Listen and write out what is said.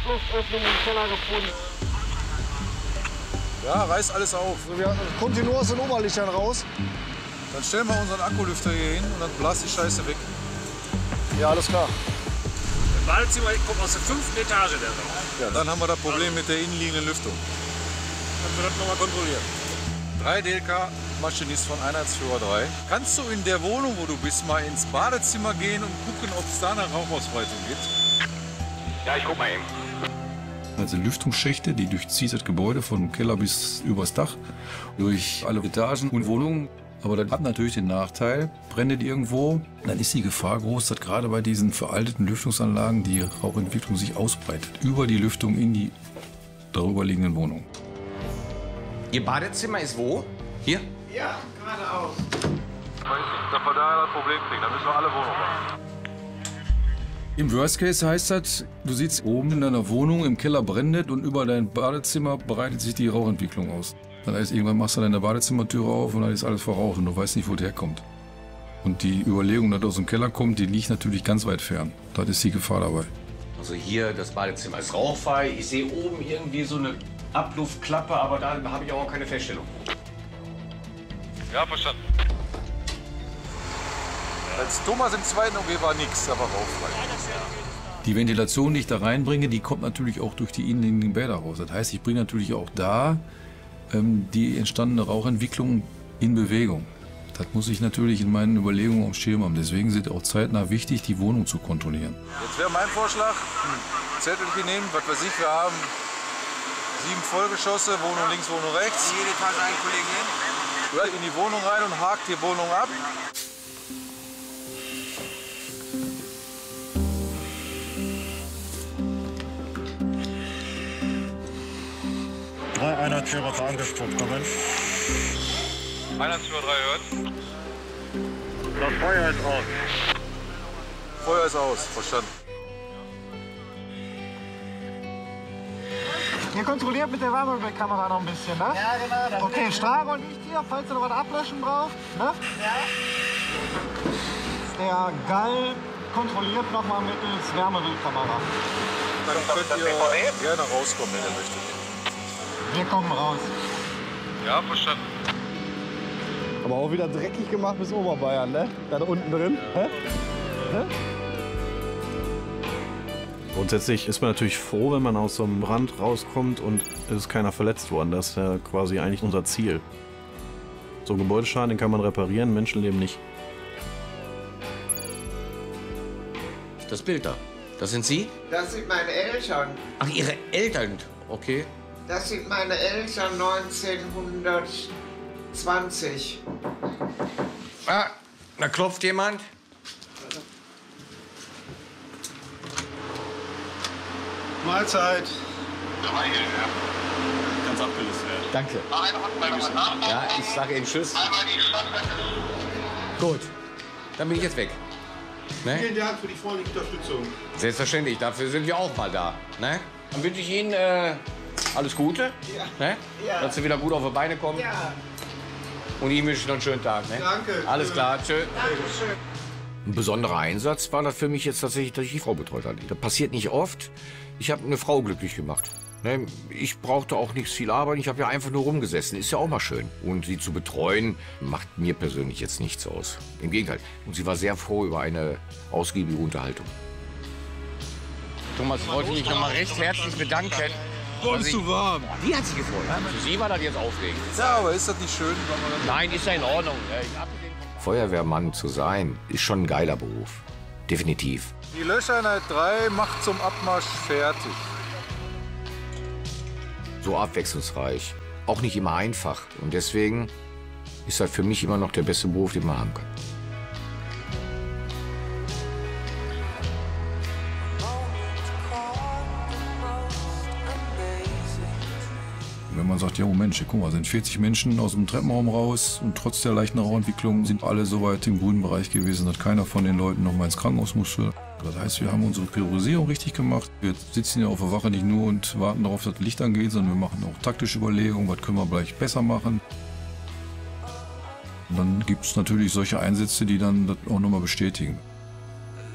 Luftöffnung im Keller gefunden. Ja, reißt alles auf. Also wir kontinuierlich aus den Oberlichtern raus. Dann stellen wir unseren Akkulüfter hier hin und dann blast die Scheiße weg. Ja, alles klar. Das Badezimmer kommt aus der 5. Etage der Rauch. Ja, dann haben wir das Problem mit der innenliegenden Lüftung. Dann wird das nochmal kontrolliert. 3 DLK, Maschinist von Einheitsführer 3. Kannst du in der Wohnung, wo du bist, mal ins Badezimmer gehen und gucken, ob es da eine Rauchausbreitung gibt? Ja, ich guck mal eben. Also Lüftungsschächte, die durchzieht das Gebäude vom Keller bis übers Dach, durch alle Etagen und Wohnungen. Aber das hat natürlich den Nachteil, brennt irgendwo, dann ist die Gefahr groß, dass gerade bei diesen veralteten Lüftungsanlagen die Rauchentwicklung sich ausbreitet. Über die Lüftung in die darüberliegenden Wohnungen. Ihr Badezimmer ist wo? Hier? Ja, geradeaus. Ich weiß nicht, dass wir da das Problem kriegen. Dann müssen wir alle Wohnungen machen. Im Worst Case heißt das, du sitzt oben in deiner Wohnung, im Keller brennt und über dein Badezimmer breitet sich die Rauchentwicklung aus. Das heißt, irgendwann machst du deine Badezimmertüre auf und dann ist alles verraucht und du weißt nicht, wo der herkommt. Und die Überlegung, dass aus dem Keller kommt, die liegt natürlich ganz weit fern. Das ist die Gefahr dabei. Also hier, das Badezimmer ist rauchfrei. Ich sehe oben irgendwie so eine Abluftklappe, aber da habe ich auch keine Feststellung. Ja, verstanden. Als Thomas im zweiten OG war nichts, aber rauchfrei. Die Ventilation, die ich da reinbringe, die kommt natürlich auch durch die innenliegenden Bäder raus. Das heißt, ich bringe natürlich auch da die entstandene Rauchentwicklung in Bewegung. Das muss ich natürlich in meinen Überlegungen am Schirm haben. Deswegen ist es auch zeitnah wichtig, die Wohnung zu kontrollieren. Jetzt wäre mein Vorschlag, ein Zettelchen nehmen, was weiß ich, wir haben 7 Vollgeschosse, Wohnung links, Wohnung rechts. Jede Etage einen Kollegen hin. Hört in die Wohnung rein und hakt die Wohnung ab. Einheitsführer angesprochen, kommen. Einheitsführer 3 hört. Das Feuer ist aus. Feuer ist aus, verstanden. Ihr kontrolliert mit der Wärmebildkamera noch ein bisschen, ne? Ja, genau. Okay, Strahlrohr liegt hier, falls ihr noch was ablöschen braucht. Ne? Ja. Der Gall kontrolliert nochmal mittels Wärmebildkamera. Dann könnt ihr gerne rauskommen, wenn ihr möchtet. Wir kommen raus. Ja, verstanden. Aber auch wieder dreckig gemacht bis Oberbayern, ne? Da unten drin. Hä? Hä? Grundsätzlich ist man natürlich froh, wenn man aus so einem Brand rauskommt und es ist keiner verletzt worden. Das ist ja quasi eigentlich unser Ziel. So ein Gebäudeschaden, den kann man reparieren, Menschenleben nicht. Das Bild da, das sind Sie? Das sind meine Eltern. Ach, Ihre Eltern, okay. Das sind meine Eltern 1920. Ah, da klopft jemand. Mahlzeit. Ganz abgelöst werden. Danke. Ja, ich sage Ihnen Tschüss. Gut, dann bin ich jetzt weg. Ne? Vielen Dank für die freundliche Unterstützung. Selbstverständlich, dafür sind wir auch mal da. Ne? Dann wünsche ich Ihnen alles Gute, ne? Ja. Dass Sie wieder gut auf die Beine kommen. Ja, Und Ihnen wünsche ich noch einen schönen Tag. Ne? danke. Alles klar, tschö. Dankeschön. Ein besonderer Einsatz war das für mich jetzt tatsächlich, dass ich die Frau betreut habe. Das passiert nicht oft. Ich habe eine Frau glücklich gemacht. Ne? Ich brauchte auch nicht viel Arbeit. Ich habe ja einfach nur rumgesessen. Ist ja auch mal schön. Und sie zu betreuen, macht mir persönlich jetzt nichts aus. Im Gegenteil. Und sie war sehr froh über eine ausgiebige Unterhaltung. Thomas, ich wollte mich noch mal recht herzlich bedanken. Wolltest du warm? Die hat sich gefreut. Für Sie war das jetzt aufregend. Ja, aber ist das nicht schön? Nein, ist ja in Ordnung. Feuerwehrmann zu sein, ist schon ein geiler Beruf. Definitiv. Die Löscheinheit 3 macht zum Abmarsch fertig. So abwechslungsreich. Auch nicht immer einfach. Und deswegen ist das für mich immer noch der beste Beruf, den man haben kann. Wenn man sagt, ja Mensch, guck mal, sind 40 Menschen aus dem Treppenraum raus und trotz der leichten Rauchentwicklung sind alle so weit im grünen Bereich gewesen, dass keiner von den Leuten noch mal ins Krankenhaus musste. Das heißt, wir haben unsere Priorisierung richtig gemacht. Wir sitzen ja auf der Wache nicht nur und warten darauf, dass das Licht angeht, sondern wir machen auch taktische Überlegungen, was können wir vielleicht besser machen. Und dann gibt es natürlich solche Einsätze, die dann das auch nochmal bestätigen.